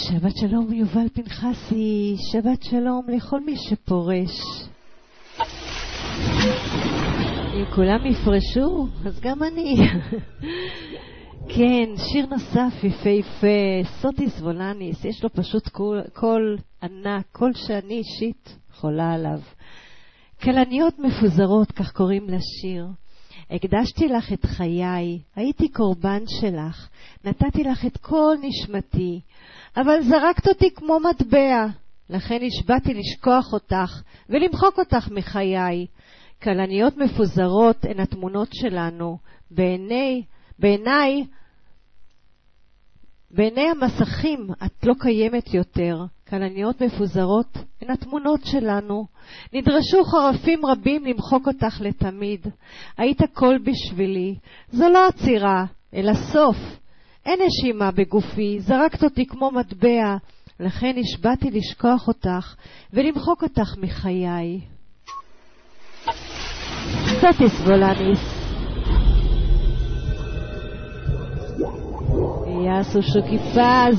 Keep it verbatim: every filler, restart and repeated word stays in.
שבת שלום יובל פנחסי, שבת שלום לכל מי שפורש. אם כולם יפרשו, אז גם אני. כן, שיר נוסף יפהפה, סוטיס וולניס, יש לו פשוט קול, קול ענק, קול שאני אישית חולה עליו. כלניות מפוזרות, כך קוראים לשיר. הקדשתי לך את חיי, הייתי קורבן שלך, נתתי לך את כל נשמתי, אבל זרקת אותי כמו מטבע, לכן השבעתי לשכוח אותך ולמחוק אותך מחיי. כלניות מפוזרות הן התמונות שלנו, בעיני, בעיניי, בעיני המסכים את לא קיימת יותר. כלניות מפוזרות הן התמונות שלנו. נדרשו חרפים רבים למחוק אותך לתמיד. היית כל בשבילי. זו לא עצירה, אלא סוף. אין נשימה בגופי, זרקת אותי כמו מטבע, לכן השבעתי לשכוח אותך ולמחוק אותך מחיי. סוטיס וולניס. יעשו שוקי פז.